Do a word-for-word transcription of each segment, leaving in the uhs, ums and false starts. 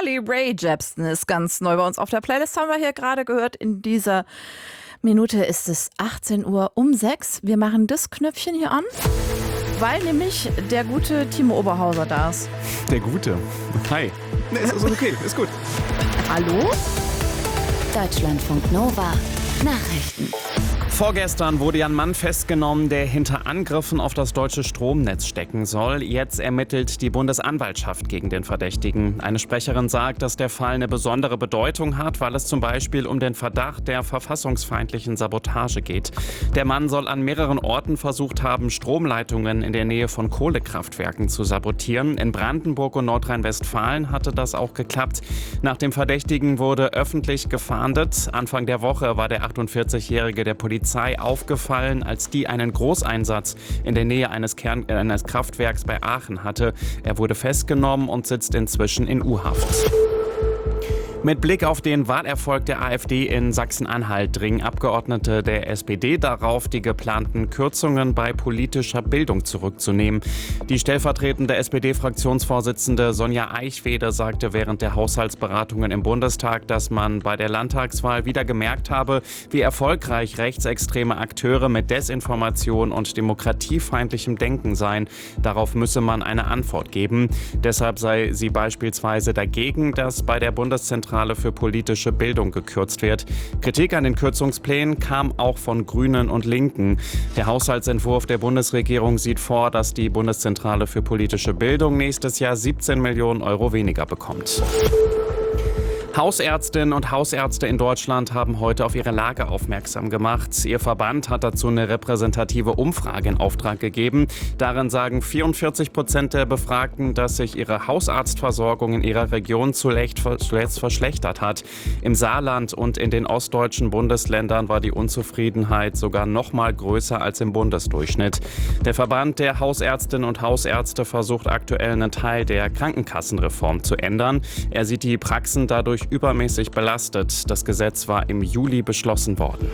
Carly Rae Jepsen ist ganz neu bei uns auf der Playlist, haben wir hier gerade gehört. In dieser Minute ist es achtzehn Uhr um sechs. Wir machen das Knöpfchen hier an, weil nämlich der gute Timo Oberhauser da ist. Der Gute? Hi. Nee, ist, ist okay, ist gut. Hallo? Deutschlandfunk Nova. Nachrichten. Vorgestern wurde ein Mann festgenommen, der hinter Angriffen auf das deutsche Stromnetz stecken soll. Jetzt ermittelt die Bundesanwaltschaft gegen den Verdächtigen. Eine Sprecherin sagt, dass der Fall eine besondere Bedeutung hat, weil es zum Beispiel um den Verdacht der verfassungsfeindlichen Sabotage geht. Der Mann soll an mehreren Orten versucht haben, Stromleitungen in der Nähe von Kohlekraftwerken zu sabotieren. In Brandenburg und Nordrhein-Westfalen hatte das auch geklappt. Nach dem Verdächtigen wurde öffentlich gefahndet. Anfang der Woche war der achtundvierzigjährige der Polizei aufgefallen, als die einen Großeinsatz in der Nähe eines, Kern- eines Kraftwerks bei Aachen hatte. Er wurde festgenommen und sitzt inzwischen in U-Haft. Mit Blick auf den Wahlerfolg der AfD in Sachsen-Anhalt dringen Abgeordnete der S P D darauf, die geplanten Kürzungen bei politischer Bildung zurückzunehmen. Die stellvertretende S P D-Fraktionsvorsitzende Sonja Eichwede sagte während der Haushaltsberatungen im Bundestag, dass man bei der Landtagswahl wieder gemerkt habe, wie erfolgreich rechtsextreme Akteure mit Desinformation und demokratiefeindlichem Denken seien. Darauf müsse man eine Antwort geben. Deshalb sei sie beispielsweise dagegen, dass bei der Bundeszentrale für politische Bildung gekürzt wird. Kritik an den Kürzungsplänen kam auch von Grünen und Linken. Der Haushaltsentwurf der Bundesregierung sieht vor, dass die Bundeszentrale für politische Bildung nächstes Jahr siebzehn Millionen Euro weniger bekommt. Hausärztinnen und Hausärzte in Deutschland haben heute auf ihre Lage aufmerksam gemacht. Ihr Verband hat dazu eine repräsentative Umfrage in Auftrag gegeben. Darin sagen vierundvierzig Prozent der Befragten, dass sich ihre Hausarztversorgung in ihrer Region zuletzt verschlechtert hat. Im Saarland und in den ostdeutschen Bundesländern war die Unzufriedenheit sogar noch mal größer als im Bundesdurchschnitt. Der Verband der Hausärztinnen und Hausärzte versucht aktuell einen Teil der Krankenkassenreform zu ändern. Er sieht die Praxen dadurch übermäßig belastet. Das Gesetz war im Juli beschlossen worden.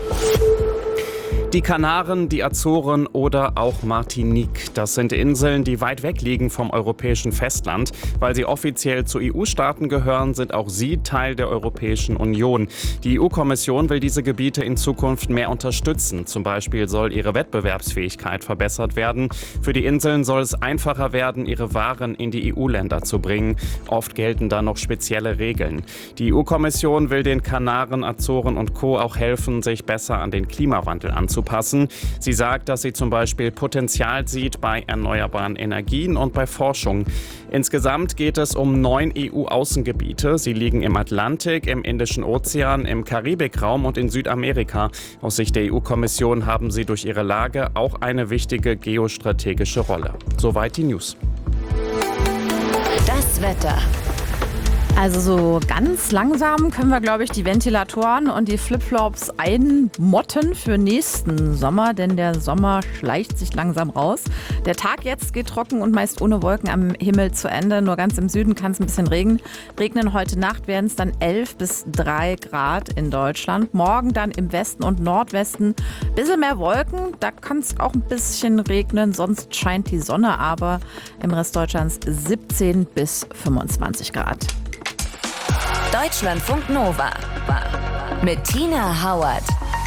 Die Kanaren, die Azoren oder auch Martinique, das sind Inseln, die weit weg liegen vom europäischen Festland. Weil sie offiziell zu E U-Staaten gehören, sind auch sie Teil der Europäischen Union. Die E U-Kommission will diese Gebiete in Zukunft mehr unterstützen. Zum Beispiel soll ihre Wettbewerbsfähigkeit verbessert werden. Für die Inseln soll es einfacher werden, ihre Waren in die E U-Länder zu bringen. Oft gelten da noch spezielle Regeln. Die E U-Kommission will den Kanaren, Azoren und Co. auch helfen, sich besser an den Klimawandel anzupassen. Passen. Sie sagt, dass sie zum Beispiel Potenzial sieht bei erneuerbaren Energien und bei Forschung. Insgesamt geht es um neun E U-Außengebiete. Sie liegen im Atlantik, im Indischen Ozean, im Karibikraum und in Südamerika. Aus Sicht der E U-Kommission haben sie durch ihre Lage auch eine wichtige geostrategische Rolle. Soweit die News. Das Wetter. Also so ganz langsam können wir, glaube ich, die Ventilatoren und die Flipflops einmotten für nächsten Sommer, denn der Sommer schleicht sich langsam raus. Der Tag jetzt geht trocken und meist ohne Wolken am Himmel zu Ende. Nur ganz im Süden kann es ein bisschen regnen. Regnen heute Nacht werden es dann elf bis drei Grad in Deutschland. Morgen dann im Westen und Nordwesten ein bisschen mehr Wolken. Da kann es auch ein bisschen regnen, sonst scheint die Sonne, aber im Rest Deutschlands siebzehn bis fünfundzwanzig Grad. Deutschlandfunk Nova mit Tina Hauert.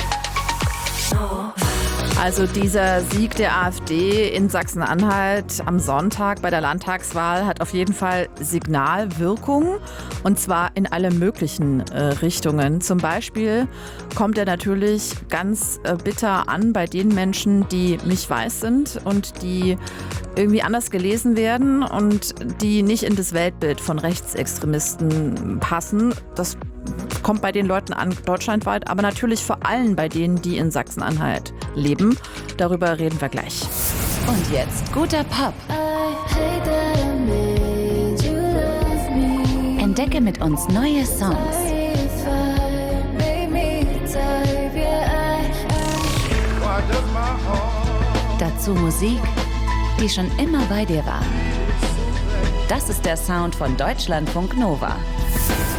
Also dieser Sieg der AfD in Sachsen-Anhalt am Sonntag bei der Landtagswahl hat auf jeden Fall Signalwirkung, und zwar in alle möglichen äh, Richtungen. Zum Beispiel kommt er natürlich ganz äh, bitter an bei den Menschen, die nicht weiß sind und die irgendwie anders gelesen werden und die nicht in das Weltbild von Rechtsextremisten passen. Das kommt bei den Leuten an, deutschlandweit, aber natürlich vor allem bei denen, die in Sachsen-Anhalt leben. Darüber reden wir gleich. Und jetzt guter Pop. Entdecke mit uns neue Songs. Dazu Musik, die schon immer bei dir war. Das ist der Sound von Deutschlandfunk Nova.